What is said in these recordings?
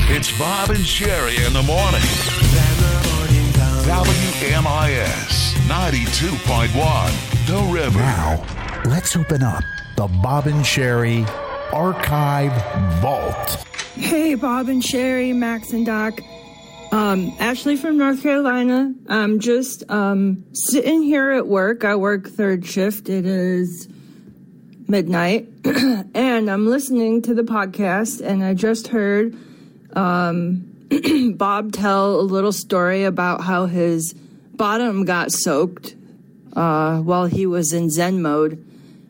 It's Bob and Sherry in the morning. WMIS 92.1, The River. Now, let's open up the Bob and Sherry Archive Vault. Hey, Bob and Sherry, Max and Doc. Ashley from North Carolina. I'm just sitting here at work. I work third shift. It is midnight. And I'm listening to the podcast, and I just heard Bob tell a little story about how his bottom got soaked while he was in Zen mode.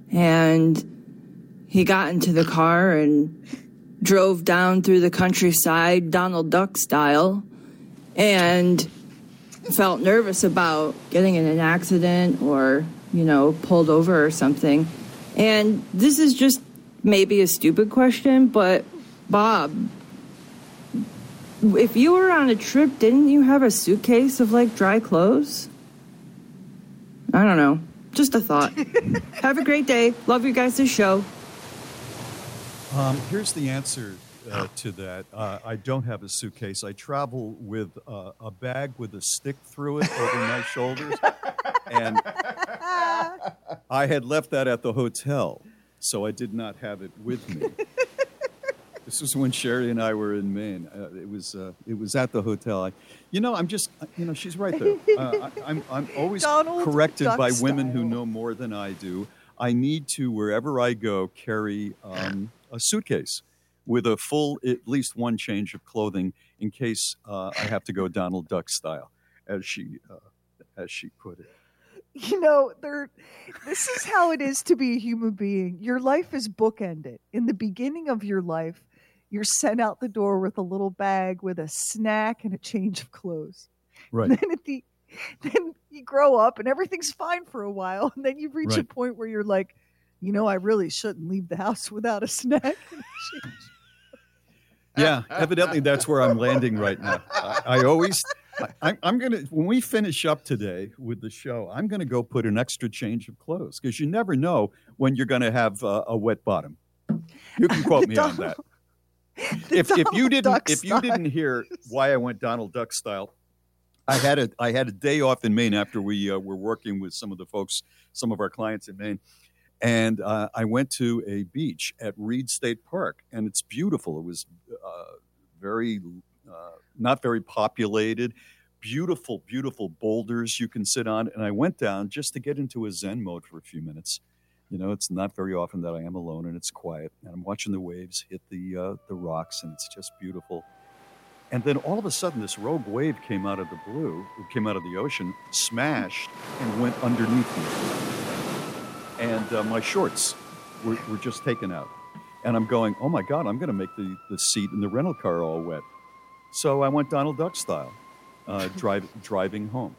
And he got into the car and drove down through the countryside, Donald Duck style, and felt nervous about getting in an accident or, pulled over or something. And this is just maybe a stupid question, but Bob, if you were on a trip, didn't you have a suitcase of, dry clothes? I don't know. Just a thought. Have a great day. Love you guys' show. Here's the answer to that. I don't have a suitcase. I travel with a bag with a stick through it over my shoulders. And I had left that at the hotel, so I did not have it with me. This was when Sherry and I were in Maine. It was at the hotel. I'm just, she's right there. I'm always Donald corrected Duck by style. women who know more than I do. I need to, wherever I go, carry a suitcase with a full, at least one change of clothing in case I have to go Donald Duck style, as she put it. This is how it is to be a human being. Your life is bookended. In the beginning of your life, you're sent out the door with a little bag with a snack and a change of clothes. Right. Then you grow up and everything's fine for a while. And then you reach a point where you're like, I really shouldn't leave the house without a snack and a change. Yeah, evidently that's where I'm landing right now. I'm going to, when we finish up today with the show, I'm going to go put an extra change of clothes because you never know when you're going to have a wet bottom. You can quote me on that. If you didn't hear why I went Donald Duck style, I had a day off in Maine after we were working with some of the folks, some of our clients in Maine. And I went to a beach at Reed State Park, and it's beautiful. It was not very populated, beautiful, beautiful boulders you can sit on. And I went down just to get into a Zen mode for a few minutes. It's not very often that I am alone, and it's quiet. And I'm watching the waves hit the rocks, and it's just beautiful. And then all of a sudden, this rogue wave came out of the blue, it came out of the ocean, smashed, and went underneath me. And my shorts were just taken out. And I'm going, oh, my God, I'm going to make the seat in the rental car all wet. So I went Donald Duck style, driving home.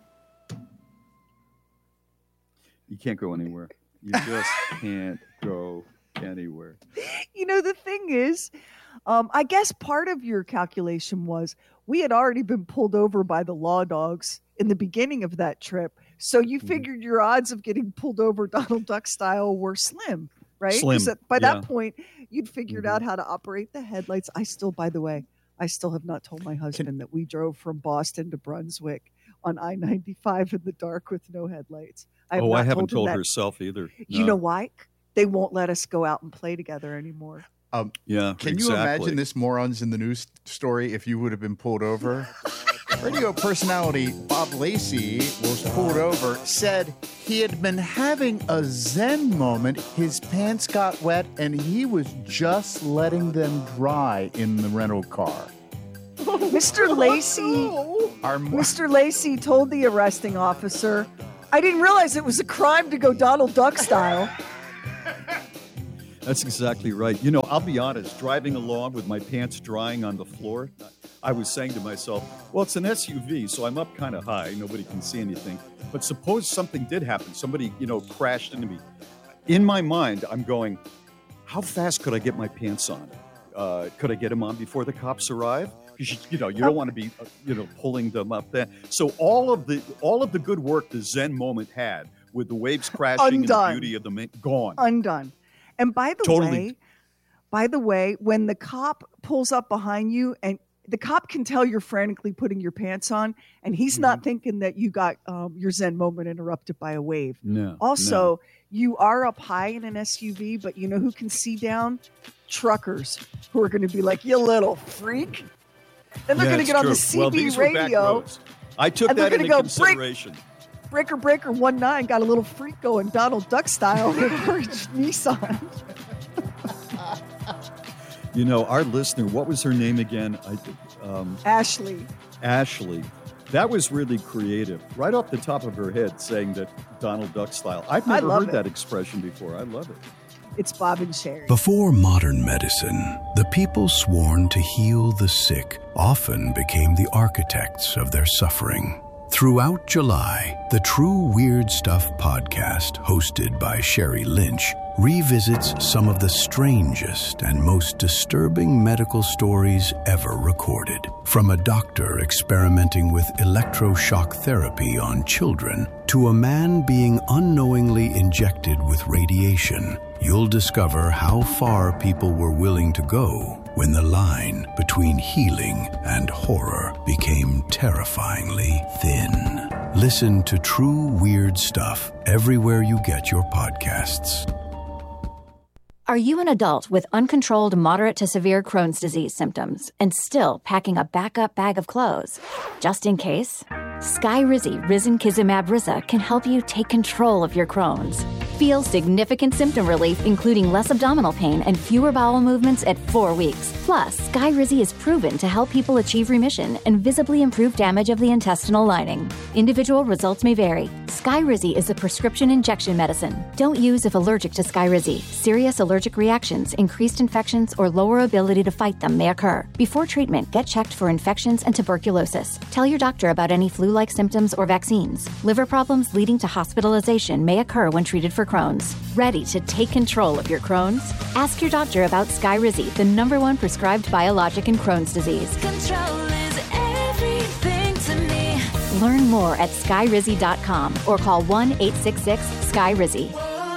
You can't go anywhere. You just can't go anywhere. The thing is, I guess part of your calculation was we had already been pulled over by the law dogs in the beginning of that trip. So you figured your odds of getting pulled over Donald Duck style were slim, right? Slim, by that point, you'd figured out how to operate the headlights. By the way, I still have not told my husband that we drove from Boston to Brunswick on I-95 in the dark with no headlights. I haven't told herself either. No. You know why? They won't let us go out and play together anymore. Yeah, Can you imagine this morons in the news story if you would have been pulled over? Radio personality Bob Lacey was pulled over, said he had been having a Zen moment. His pants got wet, and he was just letting them dry in the rental car. Mr. Lacey told the arresting officer, I didn't realize it was a crime to go Donald Duck style. That's exactly right. I'll be honest, driving along with my pants drying on the floor, I was saying to myself, well, it's an SUV, so I'm up kind of high. Nobody can see anything. But suppose something did happen. Somebody, crashed into me. In my mind, I'm going, how fast could I get my pants on? Could I get them on before the cops arrive? You don't want to be, pulling them up there. So all of the good work the Zen moment had with the waves crashing and the beauty of the gone. Undone. And by the way, By the way, when the cop pulls up behind you and the cop can tell you're frantically putting your pants on, and he's not thinking that you got your Zen moment interrupted by a wave. No. Also, you are up high in an SUV, but you know who can see down? Truckers, who are going to be like, you little freak. Then they're going to get on the CB radio. I took that into consideration. Breaker 19 got a little freak going Donald Duck style in her Nissan. You know, our listener, what was her name again? Ashley. Ashley. That was really creative. Right off the top of her head saying that Donald Duck style. I've never heard that expression before. I love it. It's Bob and Sherry. Before modern medicine, the people sworn to heal the sick often became the architects of their suffering. Throughout July, the True Weird Stuff podcast, hosted by Sherry Lynch, revisits some of the strangest and most disturbing medical stories ever recorded. From a doctor experimenting with electroshock therapy on children to a man being unknowingly injected with radiation, you'll discover how far people were willing to go when the line between healing and horror became terrifyingly thin. Listen to True Weird Stuff everywhere you get your podcasts. Are you an adult with uncontrolled moderate to severe Crohn's disease symptoms and still packing a backup bag of clothes? Just in case, Skyrizi Risankizumab Riza can help you take control of your Crohn's. Feel significant symptom relief, including less abdominal pain and fewer bowel movements at 4 weeks. Plus, Skyrizi is proven to help people achieve remission and visibly improve damage of the intestinal lining. Individual results may vary. Skyrizi is a prescription injection medicine. Don't use if allergic to Skyrizi. Serious allergic reactions, increased infections, or lower ability to fight them may occur. Before treatment, get checked for infections and tuberculosis. Tell your doctor about any flu-like symptoms or vaccines. Liver problems leading to hospitalization may occur when treated for Crohn's. Ready to take control of your Crohn's? Ask your doctor about Skyrizi, the #1 prescribed biologic in Crohn's disease. Control is everything to me. Learn more at skyrizi.com or call 1-866-SKYRIZI.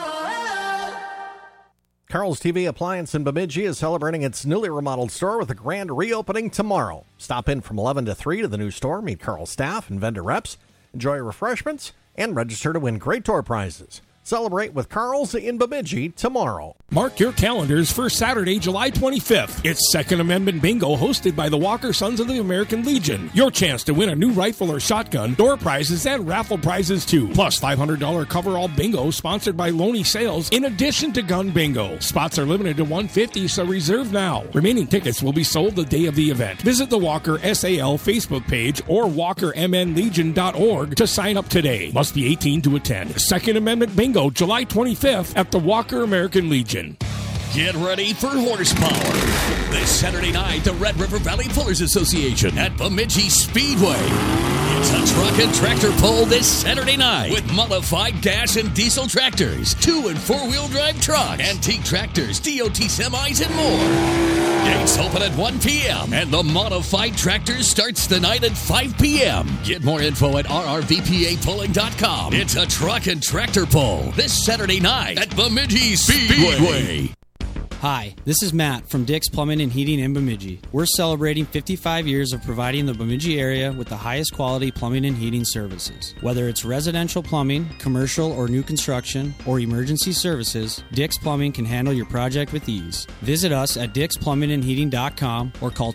Carl's TV Appliance in Bemidji is celebrating its newly remodeled store with a grand reopening tomorrow. Stop in from 11 to 3 to the new store, meet Carl's staff and vendor reps, enjoy refreshments, and register to win great door prizes. Celebrate with Carl's in Bemidji tomorrow. Mark your calendars for Saturday, July 25th. It's Second Amendment Bingo hosted by the Walker Sons of the American Legion. Your chance to win a new rifle or shotgun, door prizes, and raffle prizes too. Plus $500 coverall bingo sponsored by Loney Sales in addition to gun bingo. Spots are limited to 150, so reserve now. Remaining tickets will be sold the day of the event. Visit the Walker SAL Facebook page or walkermnlegion.org to sign up today. Must be 18 to attend. Second Amendment Bingo, July 25th at the Walker American Legion. Get ready for horsepower. This Saturday night, the Red River Valley Pullers Association at Bemidji Speedway. It's a truck and tractor pull this Saturday night with modified gas and diesel tractors, 2- and 4-wheel drive trucks, antique tractors, DOT semis, and more. Gates open at 1 p.m. and the modified tractors starts the night at 5 p.m. Get more info at rrvpapulling.com. It's a truck and tractor pull this Saturday night at Bemidji Speedway. Hi, this is Matt from Dick's Plumbing and Heating in Bemidji. We're celebrating 55 years of providing the Bemidji area with the highest quality plumbing and heating services. Whether it's residential plumbing, commercial or new construction, or emergency services, Dick's Plumbing can handle your project with ease. Visit us at dicksplumbingandheating.com or call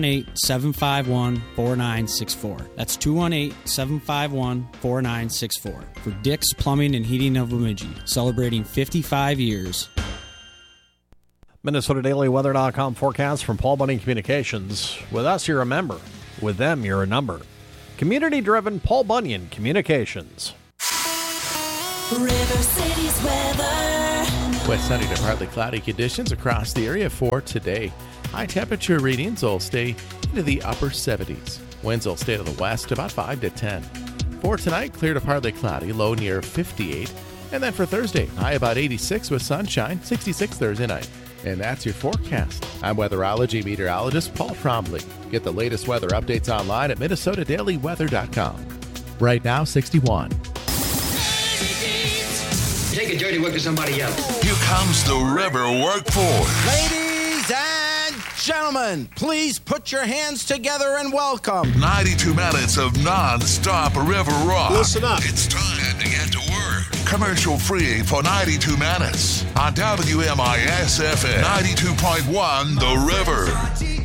218-751-4964. That's 218-751-4964 for Dick's Plumbing and Heating of Bemidji, celebrating 55 years. MinnesotaDailyWeather.com forecast from Paul Bunyan Communications. With us, you're a member. With them, you're a number. Community-driven Paul Bunyan Communications. River City's weather. West sunny to partly cloudy conditions across the area for today. High temperature readings will stay into the upper 70s. Winds will stay to the west about 5 to 10. For tonight, clear to partly cloudy, low near 58. And then for Thursday, high about 86 with sunshine, 66 Thursday night. And that's your forecast. I'm weatherology meteorologist Paul Trombley. Get the latest weather updates online at MinnesotaDailyWeather.com. Right now, 61. Take a dirty work to somebody else. Here comes the river workforce. Ladies gentlemen, please put your hands together and welcome 92 minutes of non-stop river rock. Listen up. It's time to get to work. Commercial free for 92 minutes on WMIS FM 92.1 The River.